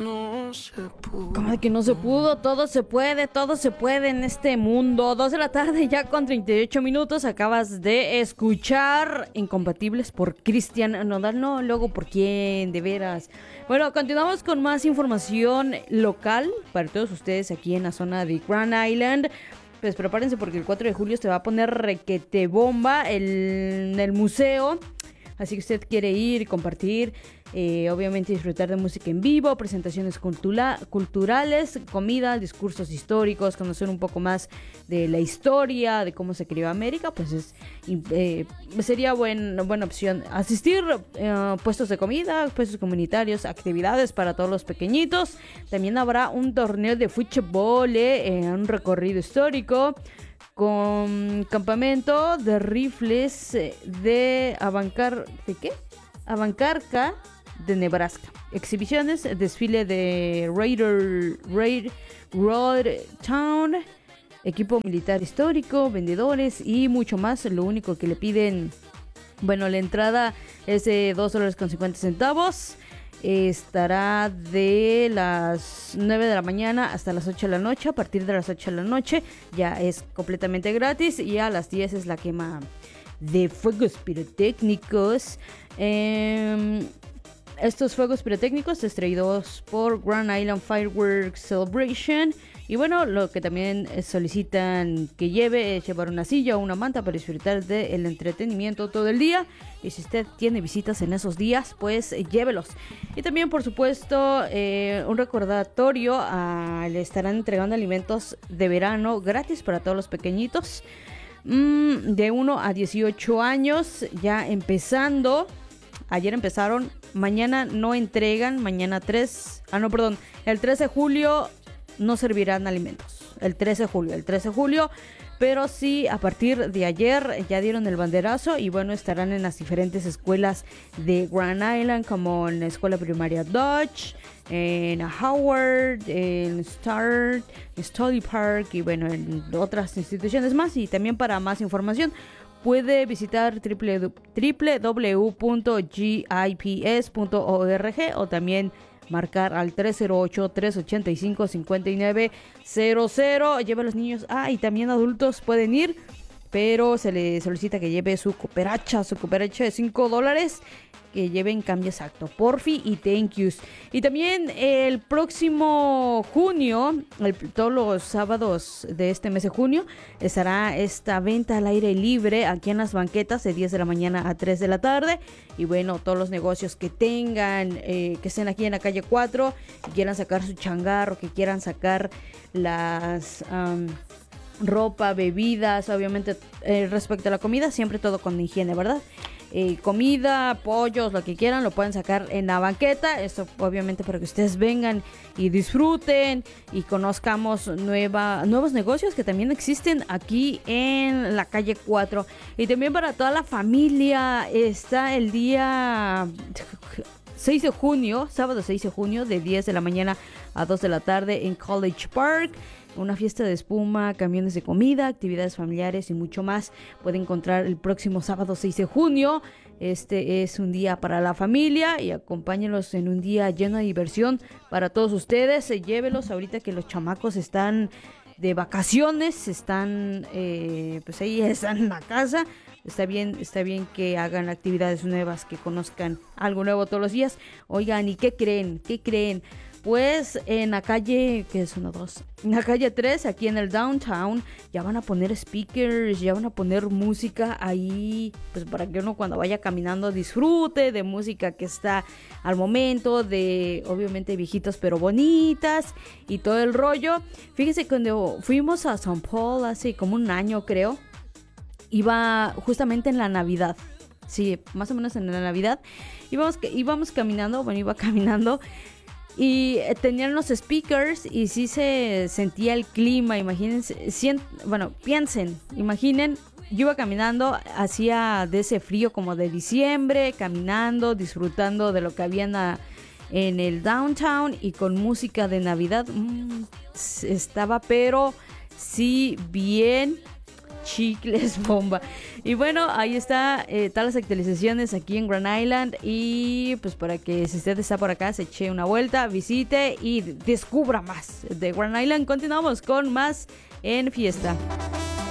no se pudo. Como de que no se pudo, todo se puede en este mundo. 2 de la tarde ya con 38 minutos. Acabas de escuchar Incompatibles por Cristian Nodal. No, luego por quién, de veras. Bueno, continuamos con más información local para todos ustedes aquí en la zona de Grand Island. Pues prepárense porque el 4 de julio se va a poner requete bomba en el museo. Así que usted quiere ir y compartir, obviamente disfrutar de música en vivo, presentaciones culturales, comida, discursos históricos, conocer un poco más de la historia, de cómo se creó América, pues sería buena opción asistir. Puestos de comida, puestos comunitarios, actividades para todos los pequeñitos. También habrá un torneo de fútbol, un recorrido histórico, con campamento de rifles de Avancarca de Nebraska. Exhibiciones, desfile de Road Town, equipo militar histórico, vendedores y mucho más. Lo único que le piden, bueno, la entrada es de $2.50. Estará de las 9 de la mañana hasta las 8 de la noche. A partir de las 8 de la noche ya es completamente gratis. Y a las 10 es la quema de fuegos pirotécnicos. Estos fuegos pirotécnicos extraídos por Grand Island Fireworks Celebration. Y bueno, lo que también solicitan que lleve es llevar una silla o una manta para disfrutar del entretenimiento todo el día. Y si usted tiene visitas en esos días, pues llévelos. Y también, por supuesto, un recordatorio, le estarán entregando alimentos de verano gratis para todos los pequeñitos. De 1 a 18 años, ya empezando. Ayer empezaron, mañana no entregan, mañana el 13 de julio no servirán alimentos. El 13 de julio, pero sí a partir de ayer ya dieron el banderazo y bueno, estarán en las diferentes escuelas de Grand Island, como en la escuela primaria Dodge, en Howard, en Study Park y bueno, en otras instituciones más. Y también para más información puede visitar www.gips.org o también marcar al 308-385-5900. Lleva a los niños, y también adultos pueden ir, pero se le solicita que lleve su cooperacha de $5, que lleven cambio exacto, porfi y thank yous. Y también el próximo junio, todos los sábados de este mes de junio, estará esta venta al aire libre aquí en las banquetas de 10 de la mañana a 3 de la tarde. Y bueno, todos los negocios que tengan, que estén aquí en la calle 4, que quieran sacar su changarro, que quieran sacar las ropa, bebidas, obviamente respecto a la comida, siempre todo con higiene, ¿verdad? Comida, pollos, lo que quieran, lo pueden sacar en la banqueta. Esto obviamente para que ustedes vengan y disfruten y conozcamos nuevos negocios que también existen aquí en la calle 4. Y también para toda la familia está el día 6 de junio, sábado 6 de junio, de 10 de la mañana a 2 de la tarde en College Park. Una fiesta de espuma, camiones de comida, actividades familiares y mucho más. Puede encontrar el próximo sábado 6 de junio. Este es un día para la familia y acompáñenlos en un día lleno de diversión para todos ustedes. Llévelos ahorita que los chamacos están de vacaciones, están pues ahí están en la casa. Está bien que hagan actividades nuevas, que conozcan algo nuevo todos los días. Oigan, ¿y qué creen? Pues en la calle, ¿qué es? En la calle 3, aquí en el downtown, ya van a poner speakers, ya van a poner música ahí, pues para que uno cuando vaya caminando disfrute de música que está al momento, de obviamente viejitas pero bonitas y todo el rollo. Fíjense, cuando fuimos a San Paul hace como un año, creo, iba justamente en la Navidad. Sí, más o menos en la Navidad. Iba caminando. Y tenían los speakers y sí se sentía el clima. Imaginen, yo iba caminando, hacía de ese frío como de diciembre, caminando, disfrutando de lo que había en el downtown y con música de Navidad. Estaba pero sí bien chicles bomba. Y bueno, ahí está, todas las actualizaciones aquí en Grand Island. Y pues para que si usted está por acá, se eche una vuelta, visite y descubra más de Grand Island. Continuamos con más en fiesta.